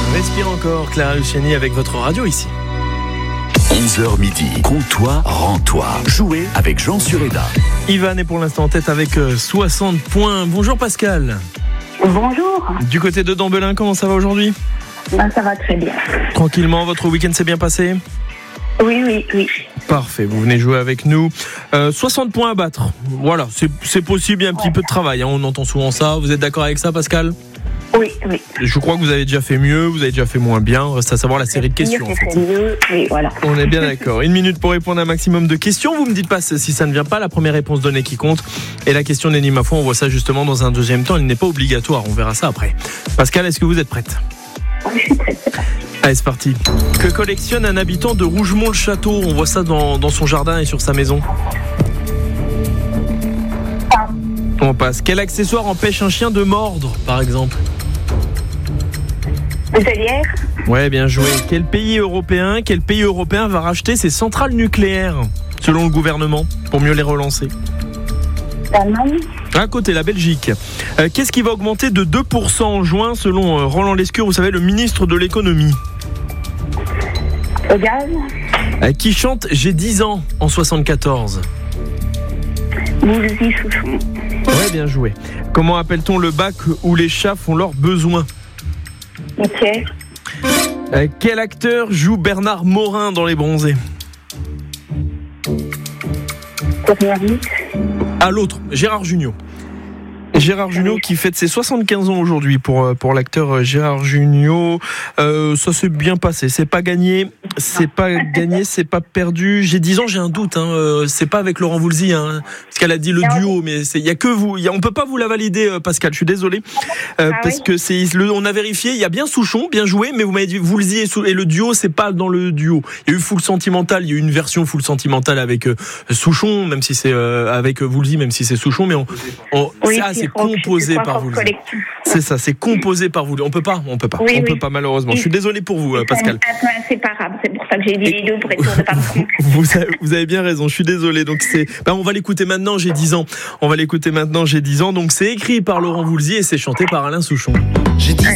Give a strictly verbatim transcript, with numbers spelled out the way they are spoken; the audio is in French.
Respire encore, Clara Luciani avec votre radio ici. onze heures midi, compte-toi, rends-toi. Jouez avec Jean Sureda. Ivan est pour l'instant en tête avec soixante points. Bonjour Pascal. Bonjour. Du côté de Dambelin, comment ça va aujourd'hui ? Ben, ça va très bien. Tranquillement, votre week-end s'est bien passé ? Oui, oui, oui. Parfait, vous venez jouer avec nous. Euh, soixante points à battre. Voilà, c'est, c'est possible, il y a un petit ouais. peu de travail. Hein, on entend souvent ça. Vous êtes d'accord avec ça, Pascal ? Oui, oui. Je crois que vous avez déjà fait mieux, vous avez déjà fait moins bien. Reste à savoir la série de questions. Mieux, en fait. mieux, oui, voilà. On est bien d'accord. Une minute pour répondre à un maximum de questions. Vous me dites pas si ça ne vient pas. La première réponse donnée qui compte. Et la question n'est ni ma foi. On voit ça justement dans un deuxième temps. Elle n'est pas obligatoire. On verra ça après. Pascal, est-ce que vous êtes prête ? Oui, je suis prête. C'est parti. Allez, c'est parti. Que collectionne un habitant de Rougemont-le-Château ? On voit ça dans, dans son jardin et sur sa maison. Ah. On passe. Quel accessoire empêche un chien de mordre, par exemple ? Muselière. Ouais, bien joué. Quel pays européen, quel pays européen va racheter ses centrales nucléaires, selon le gouvernement, pour mieux les relancer ? L'Allemagne. À côté, la Belgique. Euh, qu'est-ce qui va augmenter de deux pour cent en juin, selon euh, Roland Lescure, vous savez, le ministre de l'économie ? Le gaz. Euh, qui chante « J'ai dix ans » en soixante-quatorze ? Woolsey Souchon. Ouais, bien joué. Comment appelle-t-on le bac où les chats font leurs besoins ? Ok. Euh, quel acteur joue Bernard Morin dans Les Bronzés ? À l'autre, Gérard Jugnot. Gérard Jugnot qui fête ses soixante-quinze ans aujourd'hui pour, pour l'acteur Gérard Jugnot. Euh, ça s'est bien passé. C'est pas gagné, c'est pas gagné, c'est pas perdu. J'ai dix ans, j'ai un doute. Hein. Euh, c'est pas avec Laurent Voulzy, hein, parce qu'elle a dit le duo, mais il y a que vous. Y a, on peut pas vous la valider, Pascal. Je suis désolé, euh, ah parce oui. que c'est le, on a vérifié. Il y a bien Souchon, bien joué, mais vous m'avez dit Voulzy et, Sou, et le duo, c'est pas dans le duo. Il y a eu Full Sentimental, il y a eu une version Full Sentimental avec euh, Souchon, même si c'est euh, avec Voulzy, même si c'est Souchon, mais on, on oui, ça, c'est composé par vous. C'est ça, c'est composé par vous. On peut pas, on peut pas, oui, on oui. peut pas malheureusement. Je suis désolé pour vous, Pascal. C'est inséparable. C'est pour ça que j'ai dit les deux pour être sûr de pas me tromper. Vous avez, vous avez bien raison. Je suis désolé. Donc c'est, ben on va l'écouter maintenant. J'ai dix ans. On va l'écouter maintenant. J'ai dix ans. Donc c'est écrit par Laurent Voulzy et c'est chanté par Alain Souchon. J'ai dix